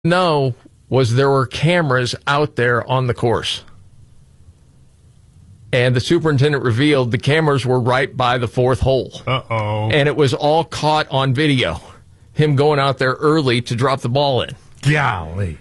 know was there were cameras out there on the course. And the superintendent revealed the cameras were right by the fourth hole. Uh-oh. And it was all caught on video. Him going out there early to drop the ball in. Golly.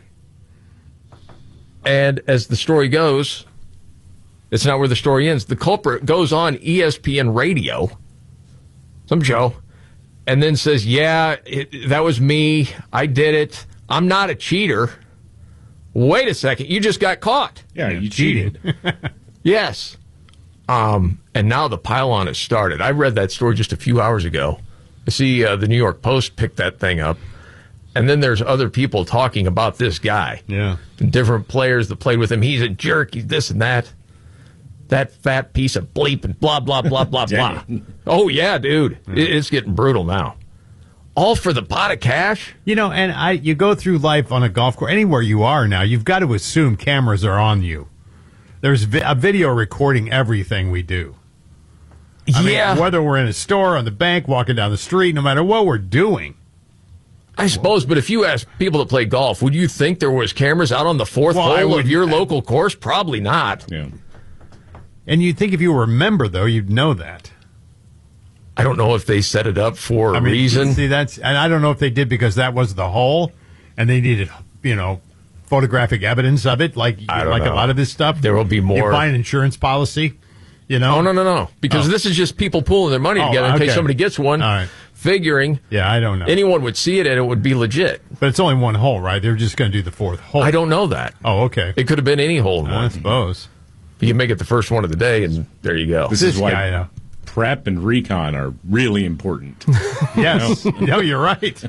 And as the story goes, it's not where the story ends. The culprit goes on ESPN radio, some show, and then says, that was me. I did it. I'm not a cheater. Wait a second. You just got caught. Yeah, you cheated. Yes. And now the pile-on has started. I read that story just a few hours ago. I see the New York Post picked that thing up. And then there's other people talking about this guy. Yeah. And different players that played with him. He's a jerk. He's this and that. That fat piece of bleep and blah, blah, blah, blah, blah. Oh, yeah, dude. It's getting brutal now. All for the pot of cash? You know, and you go through life on a golf course, anywhere you are now, you've got to assume cameras are on you. There's a video recording everything we do. I mean, whether we're in a store, on the bank, walking down the street, no matter what we're doing. I suppose, but if you ask people that play golf, would you think there was cameras out on the fourth hole of your local course? Probably not. Yeah. And you'd think if you were a member, though, you'd know that. I don't know if they set it up for a reason. See, and I don't know if they did because that was the hole, and they needed, photographic evidence of it, like a lot of this stuff. There will be more. You buy an insurance policy, Oh, no. Because this is just people pooling their money together in case somebody gets one. All right. Figuring. Yeah, I don't know. Anyone would see it and it would be legit. But it's only one hole, right? They're just going to do the fourth hole. I don't know that. Oh, okay. It could have been any hole in one. I suppose. You can make it the first one of the day, and there you go. This is why prep and recon are really important. Yes. No, you're right.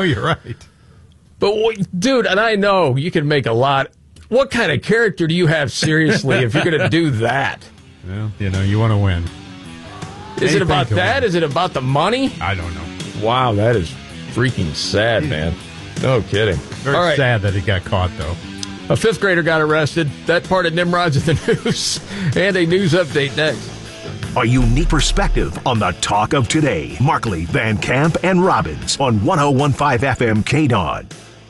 But, dude, and I know you can make a lot. What kind of character do you have, seriously, if you're going to do that? Well, you want to win. Is it about that? Is it about the money? I don't know. Wow, that is freaking sad, man. No kidding. Very sad that he got caught, though. A fifth grader got arrested. That part of Nimrod's in the news. And a news update next. A unique perspective on the talk of today. Markley, Van Camp, and Robbins on 101.5 FM KDON.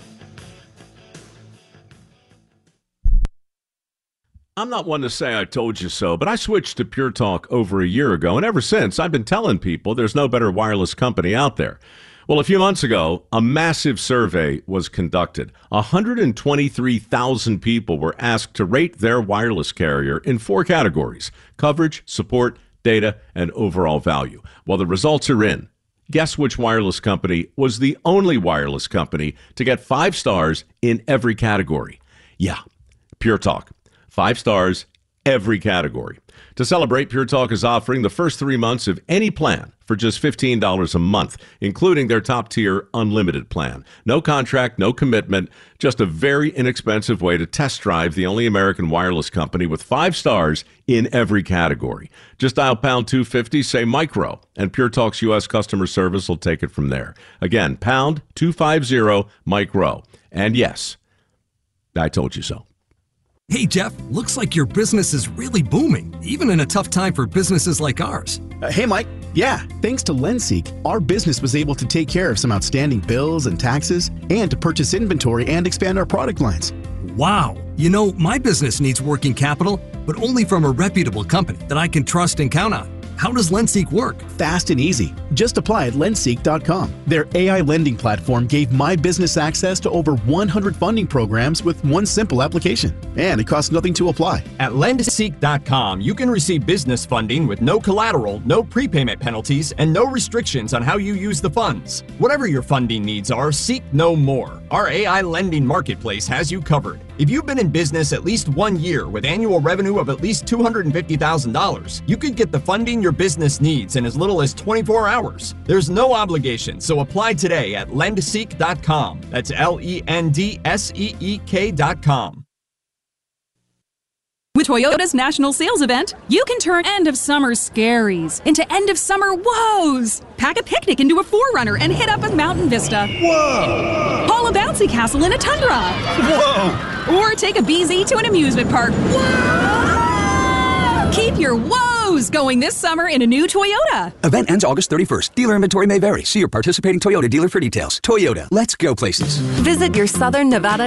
I'm not one to say I told you so, but I switched to Pure Talk over a year ago, and ever since, I've been telling people there's no better wireless company out there. Well, a few months ago, a massive survey was conducted. 123,000 people were asked to rate their wireless carrier in 4 categories: coverage, support, data, and overall value. Well, the results are in. Guess which wireless company was the only wireless company to get 5 stars in every category? Yeah, Pure Talk. 5 stars, every category. To celebrate, Pure Talk is offering the first 3 months of any plan for just $15 a month, including their top-tier unlimited plan. No contract, no commitment, just a very inexpensive way to test drive the only American wireless company with 5 stars in every category. Just dial pound 250, say micro, and Pure Talk's U.S. customer service will take it from there. Again, pound 250 micro. And yes, I told you so. Hey, Jeff, looks like your business is really booming, even in a tough time for businesses like ours. Hey, Mike. Yeah, thanks to LendSeek, our business was able to take care of some outstanding bills and taxes and to purchase inventory and expand our product lines. Wow. My business needs working capital, but only from a reputable company that I can trust and count on. How does LendSeek work? Fast and easy. Just apply at lendseek.com. Their AI lending platform gave my business access to over 100 funding programs with one simple application. And it costs nothing to apply. At lendseek.com, you can receive business funding with no collateral, no prepayment penalties, and no restrictions on how you use the funds. Whatever your funding needs are, seek no more. Our AI lending marketplace has you covered. If you've been in business at least 1 year with annual revenue of at least $250,000, you could get the funding your business needs in as little as 24 hours. There's no obligation, so apply today at lendseek.com. That's LENDSEEK.com. With Toyota's national sales event, you can turn end-of-summer scaries into end-of-summer woes. Pack a picnic into a 4Runner and hit up a mountain vista. Whoa! Haul a bouncy castle in a Tundra. Whoa! Or take a BZ to an amusement park. Whoa! Keep your woes Who's going this summer in a new Toyota? Event ends August 31st. Dealer inventory may vary. See your participating Toyota dealer for details. Toyota, let's go places. Visit your Southern Nevada